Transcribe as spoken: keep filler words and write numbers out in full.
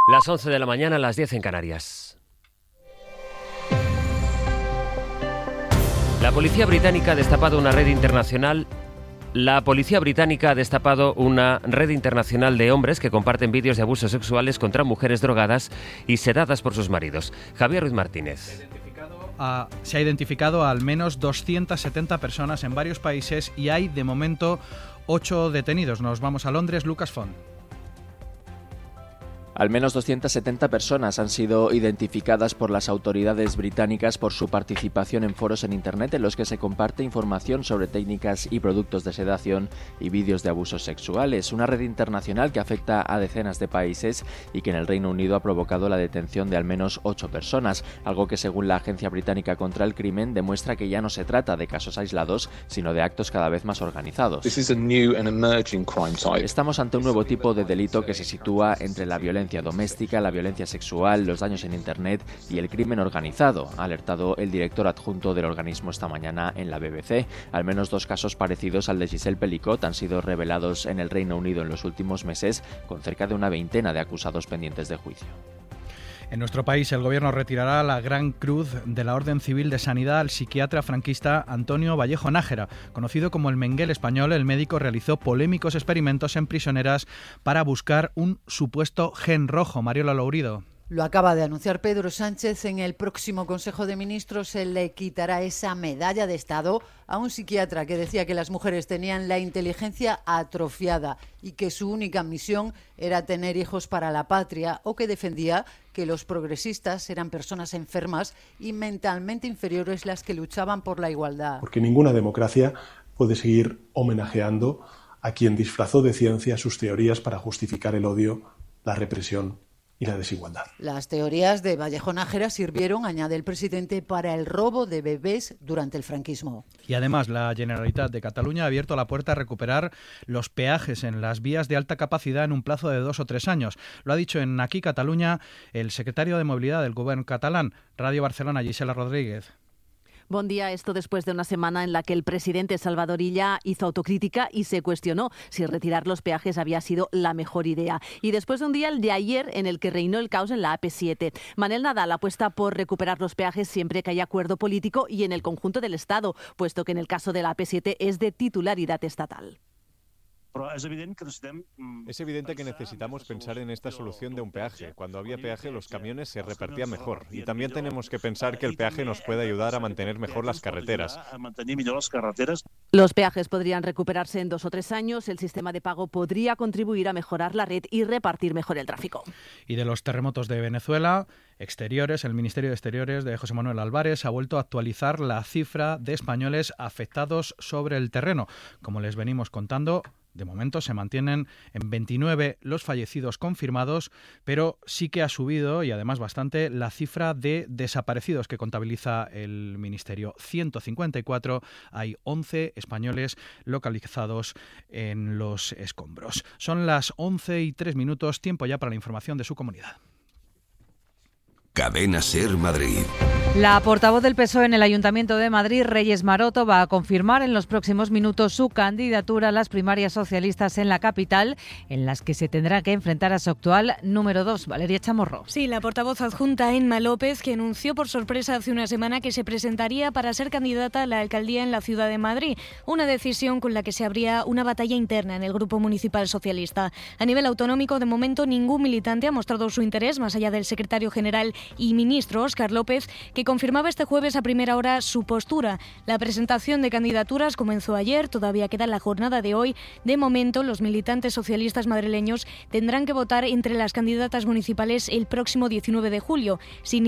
Las once de la mañana, las diez en Canarias. La policía británica ha destapado una red internacional La policía británica ha destapado una red internacional de hombres que comparten vídeos de abusos sexuales contra mujeres drogadas y sedadas por sus maridos. Javier Ruiz Martínez. A, se ha identificado a al menos doscientas setenta personas en varios países y hay, de momento, ocho detenidos. Nos vamos a Londres, Lucas Font. Al menos doscientas setenta personas han sido identificadas por las autoridades británicas por su participación en foros en Internet en los que se comparte información sobre técnicas y productos de sedación y vídeos de abusos sexuales. Una red internacional que afecta a decenas de países y que en el Reino Unido ha provocado la detención de al menos ocho personas, algo que según la Agencia Británica contra el Crimen demuestra que ya no se trata de casos aislados, sino de actos cada vez más organizados. Estamos ante un nuevo tipo de delito que se sitúa entre la violencia doméstica, la violencia sexual, los daños en Internet y el crimen organizado, ha alertado el director adjunto del organismo esta mañana en la B B C. Al menos dos casos parecidos al de Giselle Pelicot han sido revelados en el Reino Unido en los últimos meses, con cerca de una veintena de acusados pendientes de juicio. En nuestro país, el Gobierno retirará la Gran Cruz de la Orden Civil de Sanidad al psiquiatra franquista Antonio Vallejo Nájera. Conocido como el Mengele español, el médico realizó polémicos experimentos en prisioneras para buscar un supuesto gen rojo. Mariola Lourido. Lo acaba de anunciar Pedro Sánchez. En el próximo Consejo de Ministros se le quitará esa medalla de Estado a un psiquiatra que decía que las mujeres tenían la inteligencia atrofiada y que su única misión era tener hijos para la patria, o que defendía que los progresistas eran personas enfermas y mentalmente inferiores las que luchaban por la igualdad. Porque ninguna democracia puede seguir homenajeando a quien disfrazó de ciencia sus teorías para justificar el odio, la represión y la desigualdad. Las teorías de Vallejo Nájera sirvieron, añade el presidente, para el robo de bebés durante el franquismo. Y además, la Generalitat de Cataluña ha abierto la puerta a recuperar los peajes en las vías de alta capacidad en un plazo de dos o tres años. Lo ha dicho en Aquí Cataluña el secretario de Movilidad del Gobierno catalán. Radio Barcelona, Gisela Rodríguez. Buen día. Esto después de una semana en la que el presidente Salvador Illa hizo autocrítica y se cuestionó si retirar los peajes había sido la mejor idea. Y después de un día, el de ayer, en el que reinó el caos en la A P siete. Manel Nadal apuesta por recuperar los peajes siempre que haya acuerdo político y en el conjunto del Estado, puesto que en el caso de la A P siete es de titularidad estatal. Es evidente que necesitamos pensar en esta solución de un peaje. Cuando había peaje, los camiones se repartían mejor. Y también tenemos que pensar que el peaje nos puede ayudar a mantener mejor las carreteras. Los peajes podrían recuperarse en dos o tres años. El sistema de pago podría contribuir a mejorar la red y repartir mejor el tráfico. Y de los terremotos de Venezuela, Exteriores, el Ministerio de Exteriores de José Manuel Álvarez ha vuelto a actualizar la cifra de españoles afectados sobre el terreno. Como les venimos contando, de momento se mantienen en veintinueve los fallecidos confirmados, pero sí que ha subido, y además bastante, la cifra de desaparecidos que contabiliza el Ministerio. ciento cincuenta y cuatro, hay once españoles localizados en los escombros. Son las once y tres minutos, tiempo ya para la información de su comunidad. Cadena Ser Madrid. La portavoz del P S O E en el Ayuntamiento de Madrid, Reyes Maroto, va a confirmar en los próximos minutos su candidatura a las primarias socialistas en la capital, en las que se tendrá que enfrentar a su actual número dos, Valeria Chamorro. Sí, la portavoz adjunta Emma López, que anunció por sorpresa hace una semana que se presentaría para ser candidata a la alcaldía en la ciudad de Madrid, una decisión con la que se abría una batalla interna en el Grupo Municipal Socialista. A nivel autonómico, de momento, ningún militante ha mostrado su interés, más allá del secretario general y ministro Óscar López, que confirmaba este jueves a primera hora su postura. La presentación de candidaturas comenzó ayer, todavía queda la jornada de hoy. De momento, los militantes socialistas madrileños tendrán que votar entre las candidatas municipales el próximo diecinueve de julio. Sin